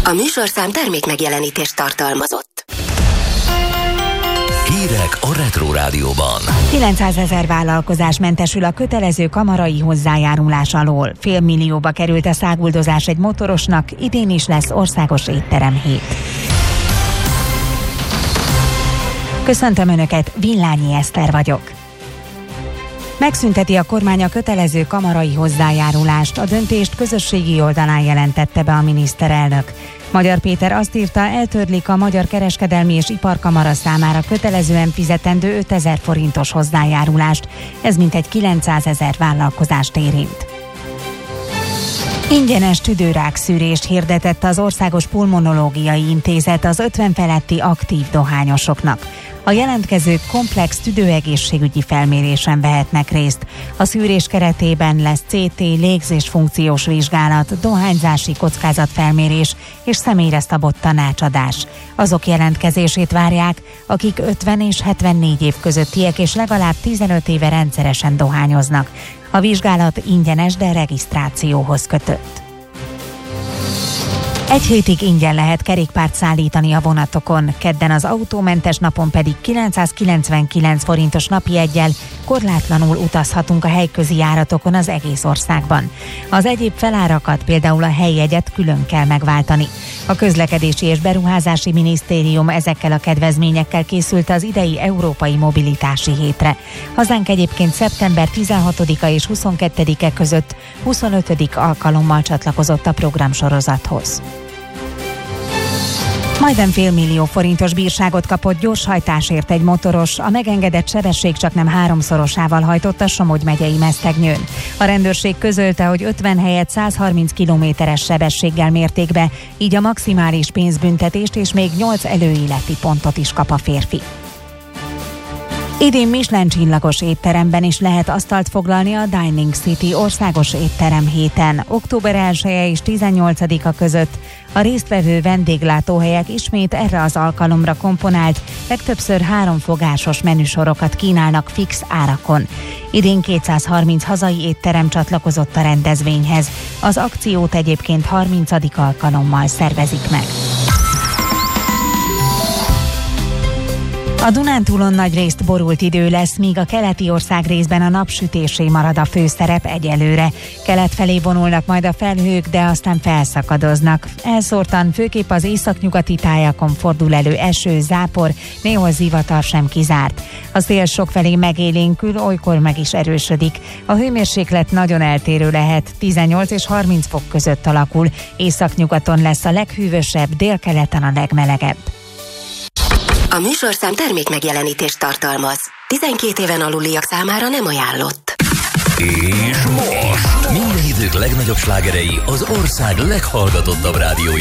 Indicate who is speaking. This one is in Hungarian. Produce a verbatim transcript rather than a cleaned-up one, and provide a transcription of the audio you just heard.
Speaker 1: A műsorszám termék megjelenítést tartalmazott.
Speaker 2: Hírek a Retro Rádióban.
Speaker 3: kilencszázezer vállalkozás mentesül a kötelező kamarai hozzájárulás alól. Fél millióba került a száguldozás egy motorosnak, idén is lesz országos étteremhét. Köszöntöm Önöket, Villányi Eszter vagyok. Megszünteti a kormány a kötelező kamarai hozzájárulást, a döntést közösségi oldalán jelentette be a miniszterelnök. Magyar Péter azt írta, eltörlik a Magyar Kereskedelmi és Iparkamara számára kötelezően fizetendő ötezer forintos hozzájárulást. Ez mintegy kilencszázezer vállalkozást érint. Ingyenes tüdőrákszűrést hirdetett az Országos Pulmonológiai Intézet az ötven feletti aktív dohányosoknak. A jelentkezők komplex tüdőegészségügyi felmérésen vehetnek részt. A szűrés keretében lesz cé té, légzésfunkciós vizsgálat, dohányzási kockázatfelmérés és személyre szabott tanácsadás. Azok jelentkezését várják, akik ötven és hetvennégy év közöttiek és legalább tizenöt éve rendszeresen dohányoznak. A vizsgálat ingyenes, de regisztrációhoz kötött. Egy hétig ingyen lehet kerékpárt szállítani a vonatokon, kedden az autómentes napon pedig kilencszázkilencvenkilenc forintos napi jeggyel korlátlanul utazhatunk a helyközi járatokon az egész országban. Az egyéb felárakat, például a helyjegyet külön kell megváltani. A Közlekedési és Beruházási Minisztérium ezekkel a kedvezményekkel készült az idei Európai Mobilitási Hétre. Hazánk egyébként szeptember tizenhatodika és huszonkettedike között huszonötödik alkalommal csatlakozott a programsorozathoz. Majdnem félmillió forintos bírságot kapott gyorshajtásért egy motoros, a megengedett sebesség csaknem háromszorosával hajtott a Somogy megyei Mesztegnyőn. A rendőrség közölte, hogy ötven helyett száz harminc kilométeres sebességgel mérték be, így a maximális pénzbüntetést és még nyolc előéleti pontot is kap a férfi. Idén Michelin csillagos étteremben is lehet asztalt foglalni a Dining City országos étterem héten. október elseje és tizennyolcadika között a résztvevő vendéglátóhelyek ismét erre az alkalomra komponált, legtöbbször háromfogásos menüsorokat kínálnak fix árakon. Idén kétszázharminc hazai étterem csatlakozott a rendezvényhez. Az akciót egyébként harmincadik alkalommal szervezik meg. A Dunántúlon nagyrészt borult idő lesz, míg a keleti ország részben a napsütésé marad a főszerep egyelőre. Kelet felé vonulnak majd a felhők, de aztán felszakadoznak. Elszórtan főképp az északnyugati tájakon fordul elő eső, zápor, néhol zivatar sem kizárt. A szél sokfelé megélénkül, olykor meg is erősödik. A hőmérséklet nagyon eltérő lehet, tizennyolc és harminc fok között alakul. Északnyugaton lesz a leghűvösebb, délkeleten a legmelegebb.
Speaker 1: A műsorszám termék megjelenítést tartalmaz. tizenkét éven aluliak számára nem ajánlott.
Speaker 2: És most minden idők legnagyobb slágerei az ország leghallgatottabb rádiói.